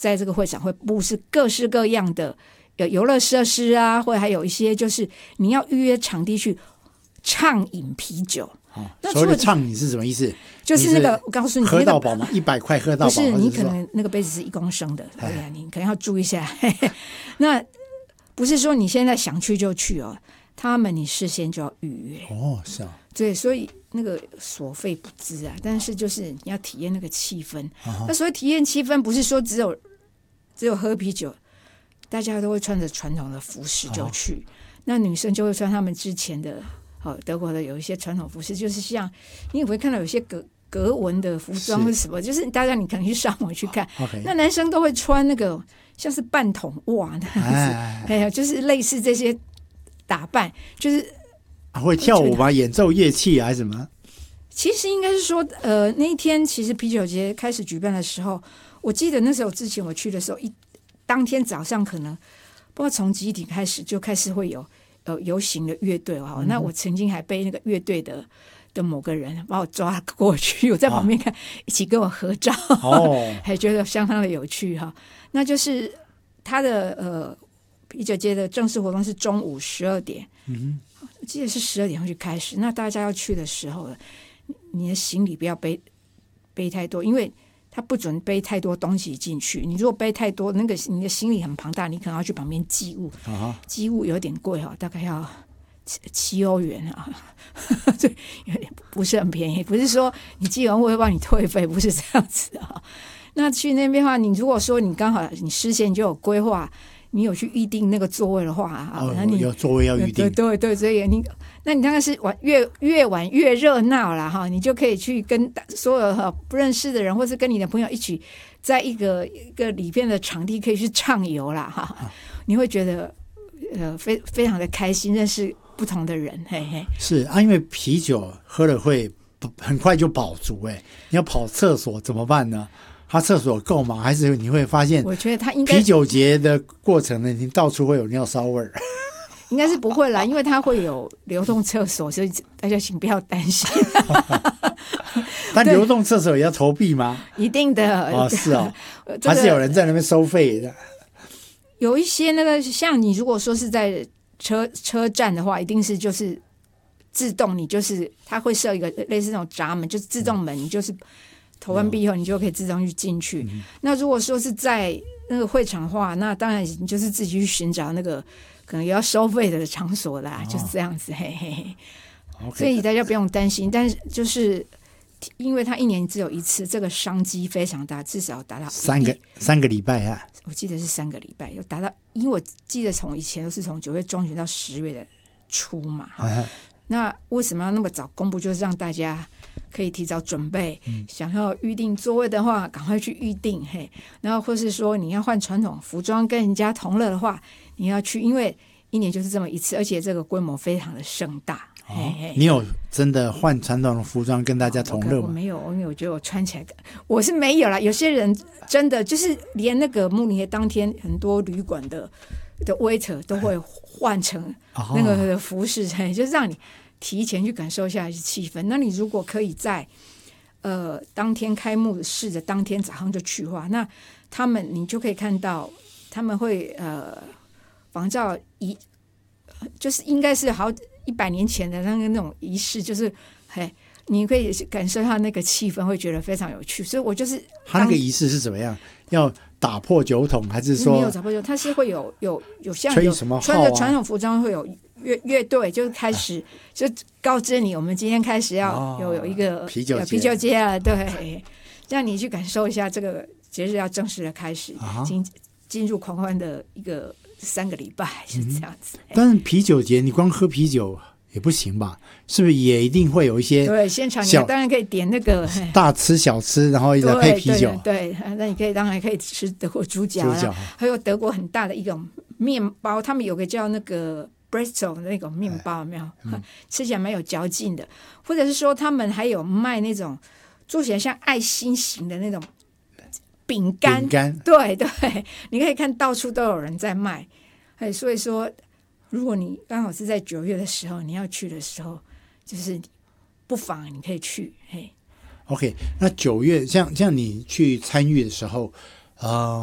在这个会场会布置各式各样的游乐设施啊，或者还有一些就是你要预约场地去畅饮啤酒。 所谓的畅饮是什么意思？ 就是那个我告诉你， 喝到饱吗？100块喝到饱？ 不是，你可能那个杯子是1公升的，对呀，你可能要注意一下。那不是说你现在想去就去哦，他们你事先就要预约。 是啊。 对，所以那个所费不赀啊，但是就是你要体验那个气氛。那所谓体验气氛，不是说只有喝啤酒，大家都会穿着传统的服饰就去。那女生就会穿他们之前的德国的有一些传统服饰，就是像你也会看到有些格纹的服装是什么，就是大家你可能去上网去看。那男生都会穿那个像是半筒袜那样子，就是类似这些打扮，就是会跳舞吗？演奏乐器还是什么？ 其实应该是说，那一天其实啤酒节开始举办的时候，我记得那时候之前我去的时候，当天早上可能不知道从几点开始就开始会有游行的乐队那我曾经还被那个乐队的某个人把我抓过去，我在旁边看，一起跟我合照，还觉得相当的有趣那就是他的啤酒节的正式活动是中午12点，我记得是12点会去开始。那大家要去的时候，你的行李不要背太多，因为他不准背太多东西进去。你如果背太多，那个你的行李很庞大，你可能要去旁边寄物，寄物有点贵大概要7欧元对，有点不是很便宜。不是说你寄完会帮你退费，不是这样子那去那边的话，你如果说你刚好你事先就有规划，你有去预定那个座位的话那你有座位要预定， 对，所以那你当然是越晚越热闹啦你就可以去跟所有不认识的人，或是跟你的朋友一起在一个里边的场地可以去畅游啦你会觉得非常的开心，认识不同的人。 是因为啤酒喝了会很快就饱足你要跑厕所怎么办呢？他厕所够吗？还是你会发现， 我觉得他应该啤酒节的过程呢，你到处会有尿骚味儿。 应该是不会啦，因为它会有流动厕所，所以大家请不要担心。 但流动厕所也要投币吗？ 一定的是还是有人在那边收费的。 有一些那个像你如果说是在车站的话，一定是就是自动，你就是它会设一个类似那种闸门，就是自动门，你就是投完币以后你就可以自动去进去。那如果说是在那个会场的话，那当然你就是自己去寻找那个可能也要收费的场所啦，就是这样子所以大家不用担心。但是就是因为它一年只有一次，这个商机非常大，至少达到三个礼拜我记得是3个礼拜，有达到，因为我记得从以前都是从9月中旬到10月的初嘛那为什么要那么早公布？就是让大家可以提早准备，想要预定座位的话赶快去预定然后或是说你要换传统服装跟人家同乐的话，你要去，因为一年就是这么一次，而且这个规模非常的盛大你有真的换传统的服装跟大家同乐吗？ 我没有，因为我觉得我穿起来我是没有啦。有些人真的就是连那个慕尼黑当天很多旅馆的 waiter 都会换成那个服饰就是让你提前去感受一下气氛。那你如果可以在当天开幕式的当天早上就去的话，那你就可以看到他们会仿照就是应该是好100年前的那种仪式，就是你可以感受到那个气氛，会觉得非常有趣。所以我就是他那个仪式是怎么样？要打破酒桶，还是说没有打破酒桶？他是会有像吹什么号穿着传统服装会有乐队，就是开始就告知你，我们今天开始要有一个啤酒节了，对，让你去感受一下这个节日要正式的开始，进入狂欢的一个3个礼拜是这样子。 但是啤酒节你光喝啤酒也不行吧？是不是也一定会有一些？ 对，现场你当然可以点那个大吃小吃，然后一直配啤酒。 对，那你当然可以吃德国猪脚还有德国很大的一种面包，他们有个叫那个 Bristol 的那种面包，有没有？吃起来蛮有嚼劲的。或者是说他们还有卖那种做起来像爱心型的那种饼干，对，你可以看到处都有人在卖。所以说如果你刚好是在9月的时候，你要去的时候，就是不妨你可以去。 OK， 那9月像你去参与的时候，